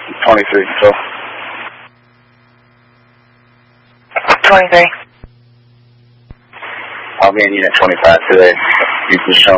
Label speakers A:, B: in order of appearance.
A: 23, so.
B: 23.
A: I'll be in unit 25 today. You can show